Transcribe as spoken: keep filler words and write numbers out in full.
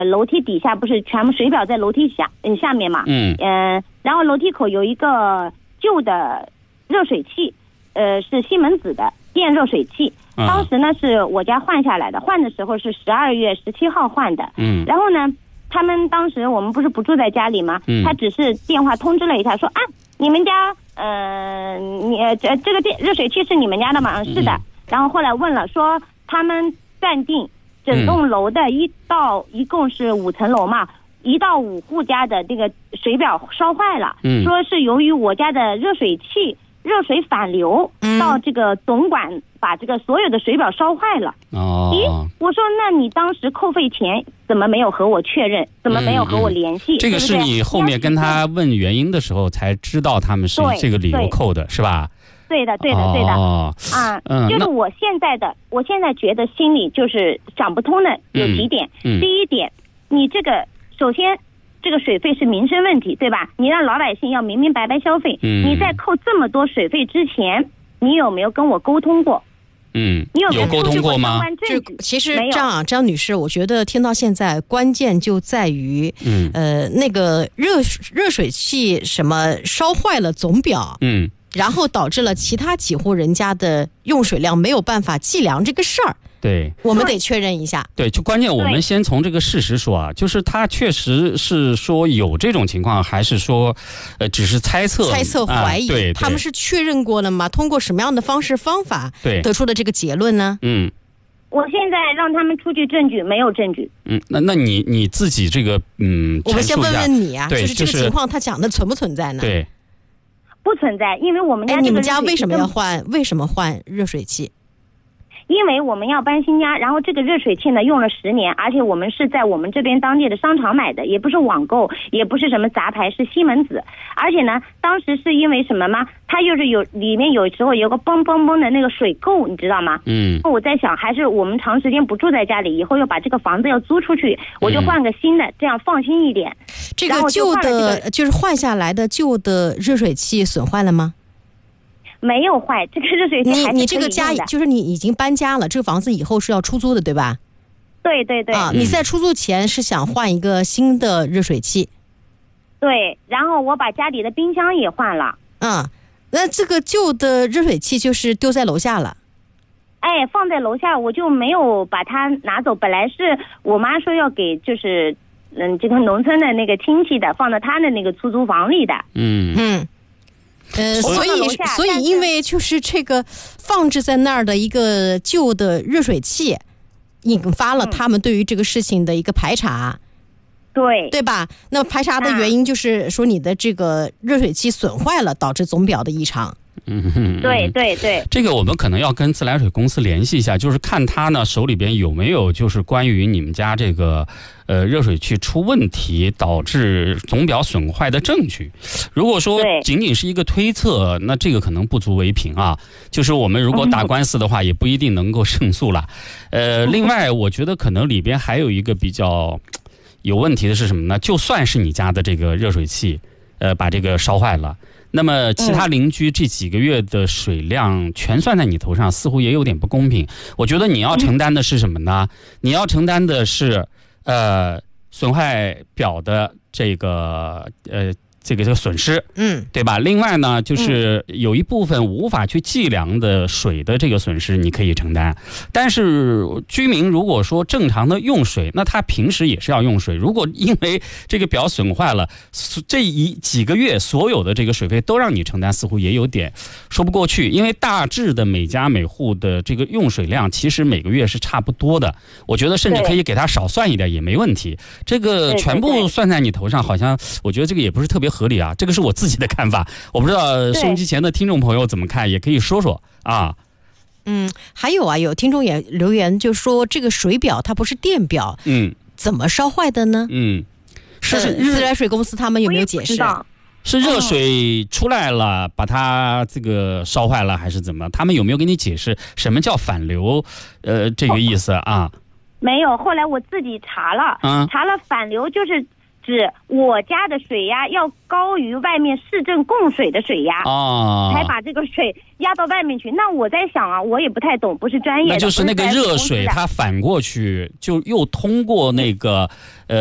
楼梯底下不是全部水表在楼梯下嗯下面嘛， 嗯嗯、呃，然后楼梯口有一个旧的热水器，呃，是西门子的电热水器。当时呢是我家换下来的，换的时候是十二月十七号换的。嗯，然后呢，他们当时我们不是不住在家里吗？嗯，他只是电话通知了一下，说啊，你们家呃，你这这个电热水器是你们家的吗？是的。嗯、然后后来问了，说他们暂定整栋楼的一到、嗯、一共是五层楼嘛。一到五户家的这个水表烧坏了，嗯，说是由于我家的热水器热水反流、嗯、到这个总管把这个所有的水表烧坏了。哦，咦，我说那你当时扣费前怎么没有和我确认？怎么没有和我联系？ 嗯嗯、这个是你后面跟他问原因的时候才知道他们是这个理由扣的，是吧？ 对的，对的，对的。哦，啊，嗯，就是我现在的，我现在觉得心里就是想不通的有几点。嗯嗯、第一点，你这个。首先，这个水费是民生问题，对吧？你让老百姓要明明白白消费。嗯。你在扣这么多水费之前，你有没有跟我沟通过？ 嗯。 你有没有沟通过吗？ 就其实张张女士，我觉得听到现在，关键就在于，嗯，呃，那个热热水器什么烧坏了总表，嗯，然后导致了其他几户人家的用水量没有办法计量这个事儿。 对， 我们得确认一下。 对，就关键我们先从这个事实说啊，就是他确实是说有这种情况，还是说，呃，只是猜测、 猜测、怀疑？ 啊、对， 他们是确认过了吗？通过什么样的方式方法，对，得出的这个结论呢？ 嗯， 我现在让他们出具证据，没有证据。 嗯，那那你你自己这个嗯， 我们先问问你啊， 对， 就是这个情况，他讲的存不存在呢？ 对， 不存在，因为我们家哎，你们家为什么要换？为什么换热水器？ 因为我们要搬新家，然后这个热水器呢用了十年，而且我们是在我们这边当地的商场买的，也不是网购，也不是什么杂牌，是西门子。而且呢，当时是因为什么吗？它就是有里面有时候有个嘣嘣嘣的那个水垢，你知道吗？嗯。我在想，还是我们长时间不住在家里，以后要把这个房子要租出去，我就换个新的，嗯、这样放心一点。 这个旧的、这个、就是换下来的旧的热水器损坏了吗？ 没有坏，这个热水器还是可以用的。 你你这个家就是你已经搬家了，这个房子以后是要出租的，对吧？ 对对对。 啊，你在出租前是想换一个新的热水器。 对，然后我把家里的冰箱也换了。 嗯，那这个旧的热水器就是丢在楼下了。 哎，放在楼下，我就没有把它拿走。本来是我妈说要给，就是嗯，这个农村的那个亲戚的，放到她的那个出租房里的。 嗯嗯。 呃，所以所以因为就是这个放置在那儿的一个旧的热水器，引发了他们对于这个事情的一个排查， 对对吧？那排查的原因就是说你的这个热水器损坏了，导致总表的异常。 嗯， 对对对， 这个我们可能要跟自来水公司联系一下，就是看他呢手里边有没有就是关于你们家这个呃热水器出问题导致总表损坏的证据。如果说仅仅是一个推测，那这个可能不足为凭啊。就是我们如果打官司的话，也不一定能够胜诉了。呃，另外我觉得可能里边还有一个比较有问题的是什么呢？就算是你家的这个热水器，呃，把这个烧坏了。那么其他邻居这几个月的水量全算在你头上，似乎也有点不公平。我觉得你要承担的是什么呢？你要承担的是呃损坏表的这个呃这个这个损失，嗯，对吧？另外呢，就是有一部分无法去计量的水的这个损失，你可以承担。但是居民如果说正常的用水，那他平时也是要用水。如果因为这个表损坏了，这一几个月所有的这个水费都让你承担，似乎也有点说不过去。因为大致的每家每户的这个用水量，其实每个月是差不多的。我觉得甚至可以给他少算一点也没问题。这个全部算在你头上，好像我觉得这个也不是特别合理啊，这个是我自己的看法，我不知道收音机前的听众朋友怎么看，也可以说说啊。 嗯，还有啊，有听众也留言就说这个水表它不是电表，嗯，怎么烧坏的呢？嗯，是、呃、自来水公司他们有没有解释？ 是热水出来了，把它这个烧坏了，还是怎么？他们有没有给你解释什么叫反流？呃，这个意思啊？ 没有，后来我自己查了，嗯、查了反流就是。 指我家的水压要高于外面市政供水的水压， 哦， 才把这个水压到外面去。那我在想啊，我也不太懂，不是专业的。 那就是那个热水它反过去就又通过那个呃